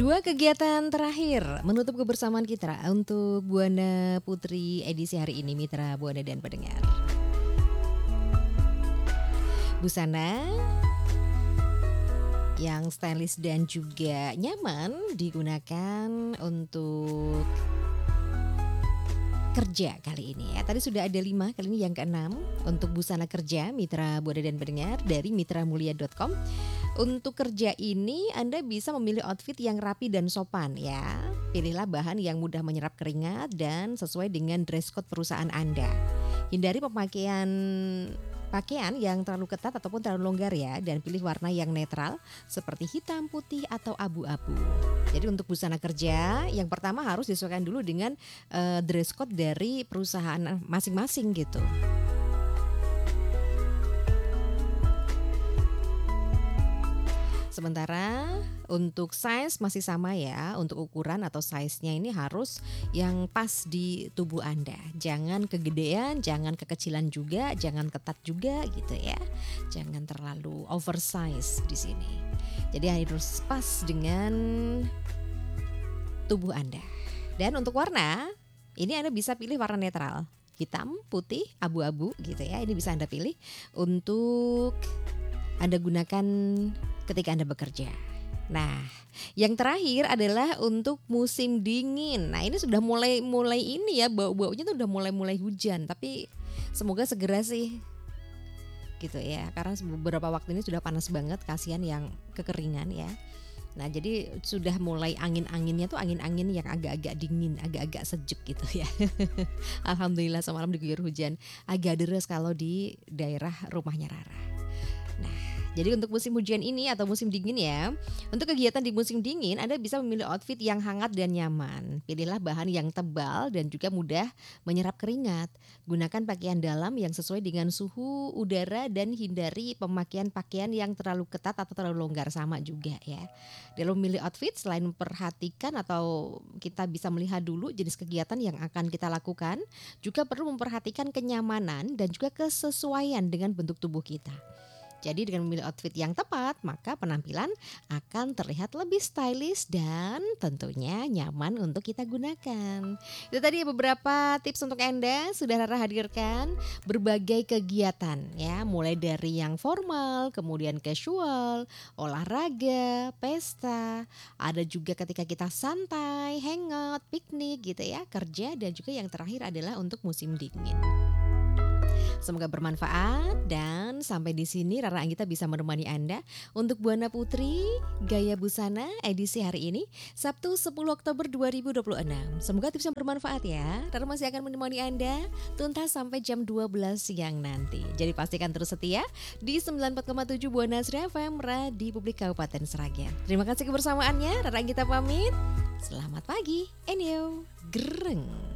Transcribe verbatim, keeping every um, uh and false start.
Dua kegiatan terakhir menutup kebersamaan kita untuk Buana Putri edisi hari ini, mitra Buana dan pendengar. Busana yang stylish dan juga nyaman digunakan untuk kerja kali ini ya. Tadi sudah ada lima, kali ini yang keenam untuk busana kerja mitra Buana dan pendengar dari mitra mulia dot com. Untuk kerja ini Anda bisa memilih outfit yang rapi dan sopan ya. Pilihlah bahan yang mudah menyerap keringat dan sesuai dengan dress code perusahaan Anda. Hindari pemakaian pakaian yang terlalu ketat ataupun terlalu longgar ya, dan pilih warna yang netral seperti hitam, putih atau abu-abu. Jadi untuk busana kerja yang pertama harus disesuaikan dulu dengan uh, dress code dari perusahaan masing-masing gitu. Sementara untuk size masih sama ya, untuk ukuran atau size-nya ini harus yang pas di tubuh Anda. Jangan kegedean, jangan kekecilan juga, jangan ketat juga gitu ya. Jangan terlalu oversize di sini. Jadi harus pas dengan tubuh Anda. Dan untuk warna, ini Anda bisa pilih warna netral. Hitam, putih, abu-abu gitu ya. Ini bisa Anda pilih untuk Anda gunakan ketika Anda bekerja. Nah, yang terakhir adalah untuk musim dingin. Nah, ini sudah mulai mulai ini ya, bau-baunya tuh udah mulai-mulai hujan, tapi semoga segera sih. Gitu ya. Karena beberapa waktu ini sudah panas banget, kasihan yang kekeringan ya. Nah, jadi sudah mulai angin-anginnya tuh angin-angin yang agak-agak dingin, agak-agak sejuk gitu ya. Alhamdulillah semalam diguyur hujan. Agak deres kalau di daerah rumahnya Rara. Nah, jadi untuk musim hujan ini atau musim dingin ya, untuk kegiatan di musim dingin Anda bisa memilih outfit yang hangat dan nyaman. Pilihlah bahan yang tebal dan juga mudah menyerap keringat. Gunakan pakaian dalam yang sesuai dengan suhu udara dan hindari pemakaian pakaian yang terlalu ketat atau terlalu longgar, sama juga ya. Dalam memilih outfit, selain memperhatikan atau kita bisa melihat dulu jenis kegiatan yang akan kita lakukan, juga perlu memperhatikan kenyamanan dan juga kesesuaian dengan bentuk tubuh kita. Jadi dengan memilih outfit yang tepat, maka penampilan akan terlihat lebih stylish dan tentunya nyaman untuk kita gunakan. Itu tadi beberapa tips untuk Anda, sudah Rara hadirkan berbagai kegiatan ya, mulai dari yang formal, kemudian casual, olahraga, pesta, ada juga ketika kita santai, hangout, piknik gitu ya, kerja, dan juga yang terakhir adalah untuk musim dingin. Semoga bermanfaat dan sampai di sini Rara Anggita bisa menemani Anda untuk Buana Putri Gaya Busana edisi hari ini Sabtu sepuluh Oktober dua ribu dua puluh enam. Semoga tipsnya bermanfaat ya. Rara masih akan menemani Anda tuntas sampai jam dua belas siang nanti. Jadi pastikan terus setia di sembilan puluh empat koma tujuh Buana Sri F M Radio Publik Kabupaten Sragen. Terima kasih kebersamaannya. Rara Anggita pamit. Selamat pagi. Enyo. Gereng.